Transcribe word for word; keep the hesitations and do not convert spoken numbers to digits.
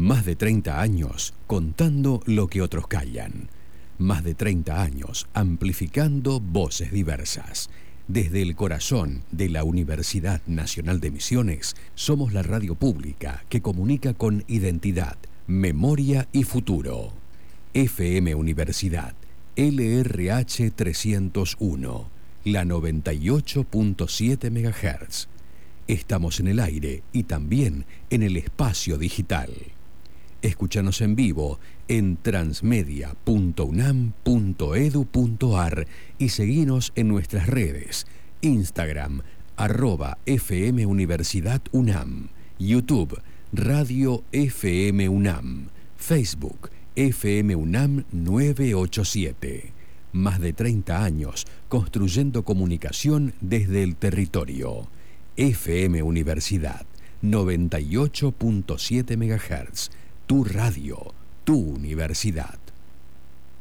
Más de treinta años contando lo que otros callan. Más de treinta años amplificando voces diversas. Desde el corazón de la Universidad Nacional de Misiones, somos la radio pública que comunica con identidad, memoria y futuro. F M Universidad, L R H trescientos uno, la noventa y ocho punto siete megahertz. Estamos en el aire y también en el espacio digital. Escúchanos en vivo en transmedia punto unam punto edu punto ar y seguinos en nuestras redes, Instagram, arroba F M Universidad UNAM, YouTube, Radio F M UNAM, Facebook, F M UNAM novecientos ochenta y siete. Más de treinta años construyendo comunicación desde el territorio. F M Universidad, noventa y ocho punto siete megahertz. Tu radio, tu universidad.